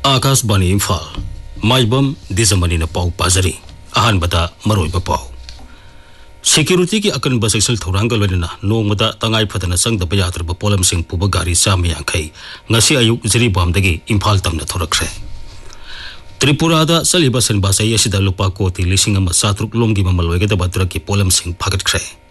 आकाशवाणी इम्फाल माइबम दिजमनी पाउ पाजरी अहानबदा मरोइबा पाउ सिक्यूरिटी की अकन बसेक्सल थौरांगा लोइना नोंगमदा तंगाई फदना संगदब यात्रब पोलमसिंग पुबा गारी चाम यांखै ngasi ayuk Jiribamdagi इम्फाल तमना थोरखरे त्रिपुरादा सलिबा सनबासै असida lupa koti 1,700 lomgi mamal oigada badra ki polamsing phagatkhre